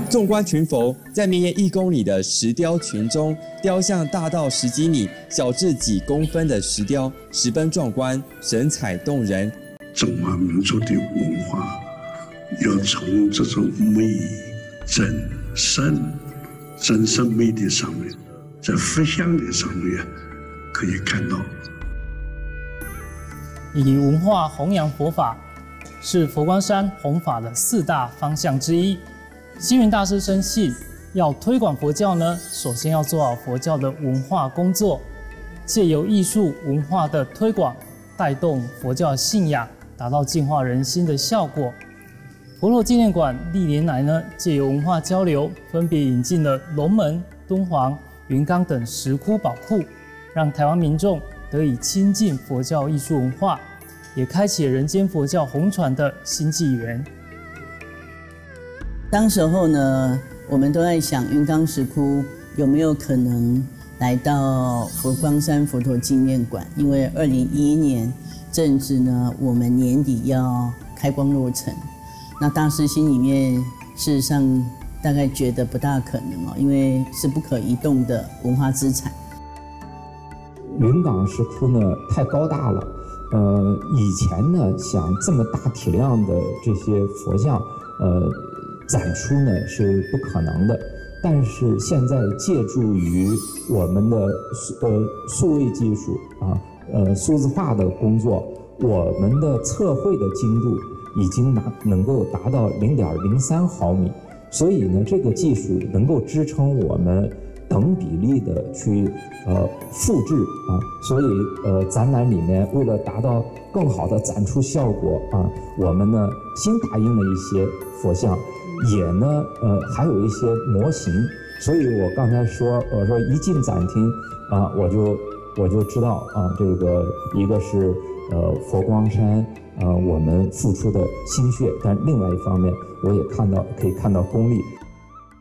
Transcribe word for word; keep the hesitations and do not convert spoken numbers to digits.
纵观群佛，在绵延一公里的石雕群中，雕像大到十几米、小至几公分的石雕，十分壮观，神采动人。 中华民族的文化要从这种美、真、善、真善美的上面，在佛像的上面可以看到。 以文化弘扬佛法，是佛光山弘法的四大方向之一。星云大师深信，要推广佛教呢，首先要做好佛教的文化工作，借由艺术文化的推广，带动佛教信仰，达到净化人心的效果。佛陀纪念馆历年来呢，借由文化交流，分别引进了龙门、敦煌、云冈等石窟宝库，让台湾民众得以亲近佛教艺术文化，也开启了人间佛教弘传的新纪元。 当时候呢，我们都在想云冈石窟有没有可能来到佛光山佛陀纪念馆，因为二零一一年正值呢我们年底要开光落成，那大师心里面事实上大概觉得不大可能哦，因为是不可移动的文化资产。 云冈石窟呢太高大了，呃，以前呢想这么大体量的这些佛像，呃。展出呢是不可能的，但是现在借助于我们的呃数位技术啊，呃数字化的工作，我们的测绘的精度已经拿能够达到零点零三毫米，所以呢，这个技术能够支撑我们等比例的去呃复制啊，所以呃展览里面为了达到更好的展出效果啊，我们呢新打印了一些佛像。也呢，呃，还有一些模型，所以我刚才说，我说一进展厅啊，我就我就知道啊，这个一个是呃佛光山呃我们付出的心血，但另外一方面，我也看到可以看到功力。